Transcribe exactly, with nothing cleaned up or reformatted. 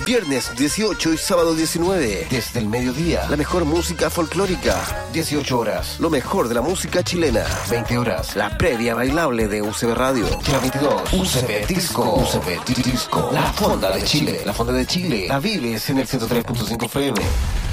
Viernes dieciocho y sábado diecinueve. Desde el mediodía, la mejor música folclórica. dieciocho horas, lo mejor de la música chilena. veinte horas, la previa bailable de U C B Radio. La veintidós, U C B Disco. U C B Disco. La Fonda de Chile. La Fonda de Chile. La vives en el ciento tres punto cinco F M.